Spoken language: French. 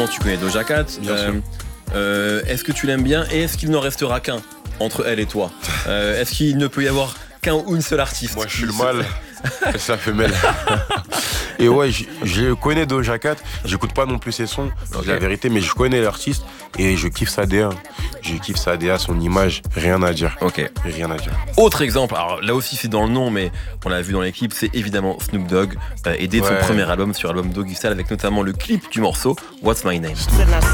Tu connais Doja Cat. Bien sûr. Est-ce que tu l'aimes bien et est-ce qu'il n'en restera qu'un entre elle et toi? Est-ce qu'il ne peut y avoir qu'un ou une seule artiste? Moi, je suis le mal. Ça fait mêle. Et ouais, je connais Doja Cat. J'écoute pas non plus ses sons, Ok. la vérité, mais je connais l'artiste et je kiffe sa DA. Je kiffe sa DA, son image, rien à dire. Ok. Rien à dire. Autre exemple, alors là aussi c'est dans le nom, mais on l'a vu dans l'équipe, c'est évidemment Snoop Dogg, et dès son Ouais. premier album, sur l'album Doggy Style, avec notamment le clip du morceau What's My Name.